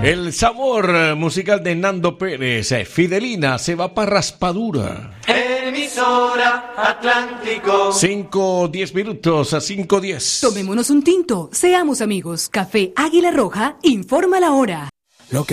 El sabor musical de Nando Pérez. Fidelina se va para raspadura. Emisora Atlántico. 5:10 minutos a 5:10. Tomémonos un tinto, seamos amigos. Café Águila Roja informa la hora. Lo que